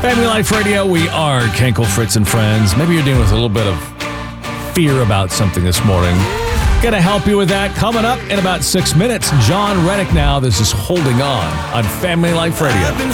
Family Life Radio, we are Kenkel, Fritz, and Friends. Maybe you're dealing with a little bit of fear about something this morning. Gonna help you with that. Coming up in about 6 minutes, John Reddick now. This is Holding On Family Life Radio.